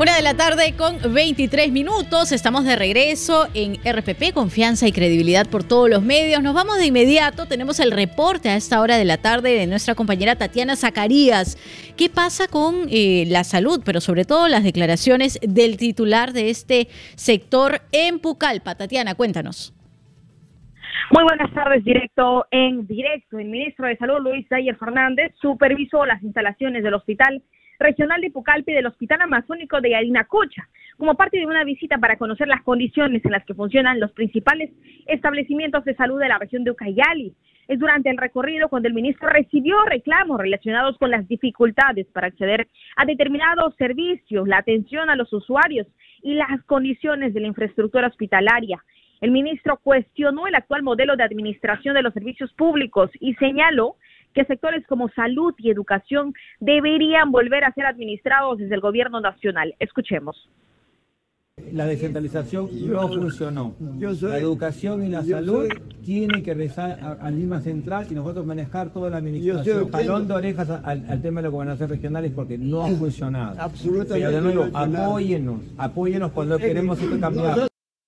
1:00 con 23 minutos. Estamos de regreso en RPP, confianza y credibilidad por todos los medios. Nos vamos de inmediato. Tenemos el reporte a esta hora de la tarde de nuestra compañera Tatiana Zacarías. ¿Qué pasa con la salud, pero sobre todo las declaraciones del titular de este sector en Pucallpa? Tatiana, cuéntanos. Muy buenas tardes, directo. El ministro de Salud, Luis Dyer Fernández, supervisó las instalaciones del Hospital Regional de Pucallpa y del Hospital Amazónico de Yarinacocha, como parte de una visita para conocer las condiciones en las que funcionan los principales establecimientos de salud de la región de Ucayali. Es durante el recorrido cuando el ministro recibió reclamos relacionados con las dificultades para acceder a determinados servicios, la atención a los usuarios y las condiciones de la infraestructura hospitalaria. El ministro cuestionó el actual modelo de administración de los servicios públicos y señaló que sectores como salud y educación deberían volver a ser administrados desde el gobierno nacional. Escuchemos. La descentralización no funcionó. La educación y la salud tienen que regresar al Lima Central y nosotros manejar toda la administración. Jalón de orejas al tema de las gobernaciones regionales porque no ha funcionado. Absolutamente. Pero de nuevo, apóyenos cuando queremos esto cambiar.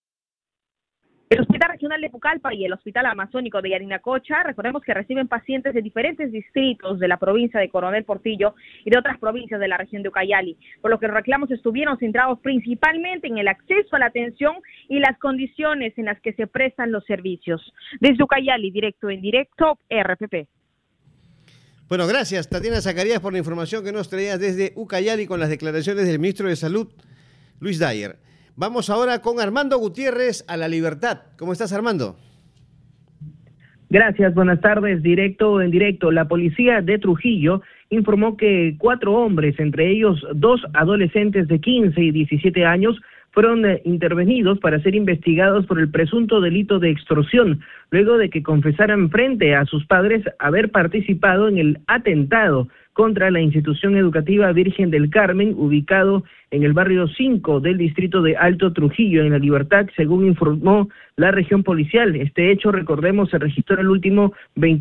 El Hospital Regional de Pucallpa y el Hospital Amazónico de Yarinacocha, recordemos que reciben pacientes de diferentes distritos de la provincia de Coronel Portillo y de otras provincias de la región de Ucayali, por lo que los reclamos estuvieron centrados principalmente en el acceso a la atención y las condiciones en las que se prestan los servicios. Desde Ucayali, directo en directo, RPP. Bueno, gracias Tatiana Zacarías por la información que nos traías desde Ucayali con las declaraciones del ministro de Salud, Luis Dyer. Vamos ahora con Armando Gutiérrez a La Libertad. ¿Cómo estás, Armando? Gracias, buenas tardes. Directo en directo. La policía de Trujillo informó que 4 hombres, entre ellos 2 adolescentes de 15 y 17 años, fueron intervenidos para ser investigados por el presunto delito de extorsión, luego de que confesaran frente a sus padres haber participado en el atentado contra la institución educativa Virgen del Carmen, ubicado en el barrio 5 del distrito de Alto Trujillo, en La Libertad, según informó la región policial. Este hecho, recordemos, se registró el último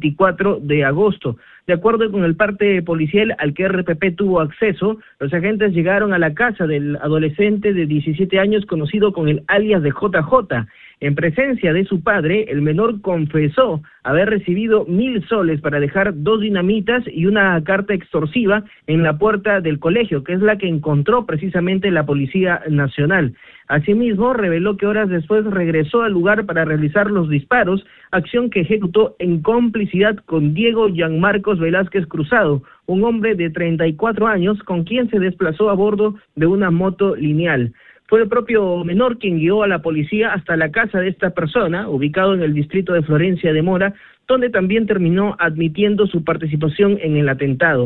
24 de agosto. De acuerdo con el parte policial al que RPP tuvo acceso, los agentes llegaron a la casa del adolescente de 17 años conocido con el alias de JJ. En presencia de su padre, el menor confesó haber recibido 1,000 soles para dejar 2 dinamitas y una carta extorsiva en la puerta del colegio, que es la que encontró precisamente la Policía Nacional. Asimismo, reveló que horas después regresó al lugar para realizar los disparos, acción que ejecutó en complicidad con Diego Gianmarcos Velázquez Cruzado, un hombre de 34 años con quien se desplazó a bordo de una moto lineal. Fue el propio menor quien guió a la policía hasta la casa de esta persona, ubicado en el distrito de Florencia de Mora, donde también terminó admitiendo su participación en el atentado.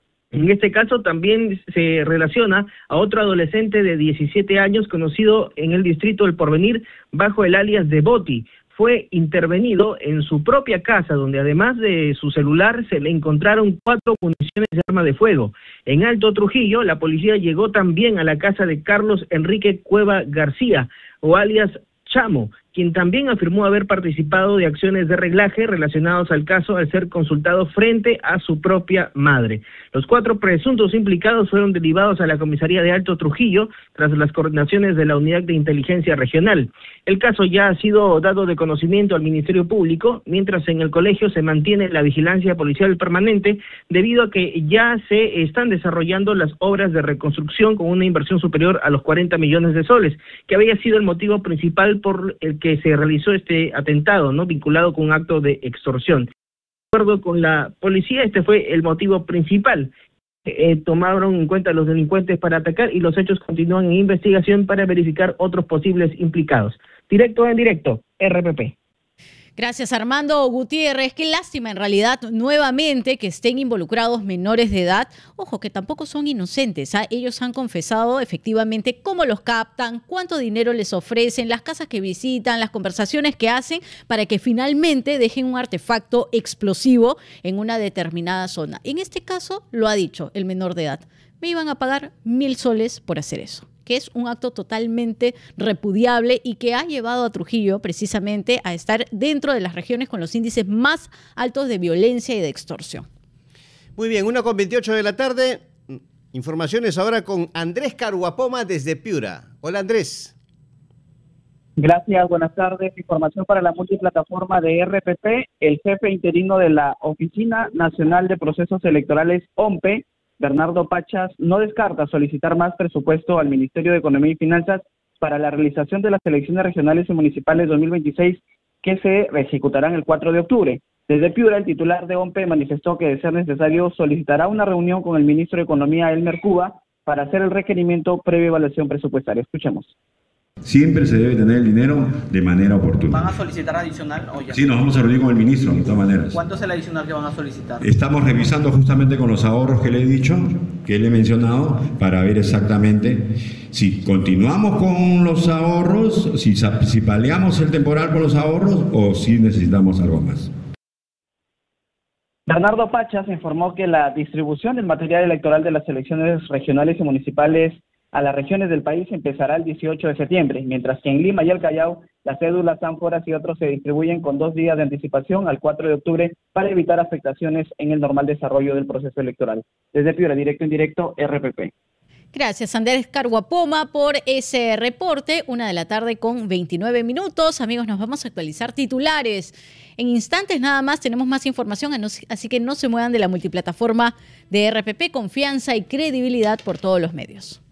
En este caso también se relaciona a otro adolescente de 17 años conocido en el distrito del Porvenir bajo el alias de Boti. Fue intervenido en su propia casa, donde además de su celular se le encontraron 4 municiones de arma de fuego. En Alto Trujillo, la policía llegó también a la casa de Carlos Enrique Cueva García, o alias Chamo, quien también afirmó haber participado de acciones de reglaje relacionados al caso al ser consultado frente a su propia madre. Los 4 presuntos implicados fueron derivados a la comisaría de Alto Trujillo tras las coordinaciones de la Unidad de Inteligencia Regional. El caso ya ha sido dado de conocimiento al Ministerio Público, mientras en el colegio se mantiene la vigilancia policial permanente debido a que ya se están desarrollando las obras de reconstrucción con una inversión superior a los 40 millones de soles, que había sido el motivo principal por el que se realizó este atentado, ¿no?, vinculado con un acto de extorsión. De acuerdo con la policía, este fue el motivo principal. Tomaron en cuenta a los delincuentes para atacar y los hechos continúan en investigación para verificar otros posibles implicados. Directo en directo, RPP. Gracias, Armando Gutiérrez. Qué lástima, en realidad, nuevamente que estén involucrados menores de edad. Ojo, que tampoco son inocentes, ¿ah? Ellos han confesado efectivamente cómo los captan, cuánto dinero les ofrecen, las casas que visitan, las conversaciones que hacen para que finalmente dejen un artefacto explosivo en una determinada zona. En este caso, lo ha dicho el menor de edad. Me iban a pagar 1,000 soles por hacer eso, que es un acto totalmente repudiable y que ha llevado a Trujillo precisamente a estar dentro de las regiones con los índices más altos de violencia y de extorsión. Muy bien, 1:28 de la tarde. Informaciones ahora con Andrés Caruapoma desde Piura. Hola Andrés. Gracias, buenas tardes. Información para la multiplataforma de RPP. El jefe interino de la Oficina Nacional de Procesos Electorales, OMPE, Bernardo Pachas, no descarta solicitar más presupuesto al Ministerio de Economía y Finanzas para la realización de las elecciones regionales y municipales 2026 que se ejecutarán el 4 de octubre. Desde Piura, el titular de OMPE manifestó que, de ser necesario, solicitará una reunión con el ministro de Economía, Elmer Cuba, para hacer el requerimiento previa evaluación presupuestaria. Escuchemos. Siempre se debe tener el dinero de manera oportuna. ¿Van a solicitar adicional o ya? Sí, nos vamos a reunir con el ministro, de todas maneras. ¿Cuánto es el adicional que van a solicitar? Estamos revisando justamente con los ahorros que le he dicho, que le he mencionado, para ver exactamente si continuamos con los ahorros, si paliamos el temporal con los ahorros o si necesitamos algo más. Bernardo Pachas informó que la distribución del material electoral de las elecciones regionales y municipales a las regiones del país empezará el 18 de septiembre, mientras que en Lima y el Callao las cédulas, ánforas y otros se distribuyen con 2 días de anticipación al 4 de octubre para evitar afectaciones en el normal desarrollo del proceso electoral. Desde Piura, directo en directo, RPP. Gracias, Andrés Caruapoma, por ese reporte. 1:00 con 29 minutos. Amigos, nos vamos a actualizar titulares. En instantes nada más tenemos más información, así que no se muevan de la multiplataforma de RPP. Confianza y credibilidad por todos los medios.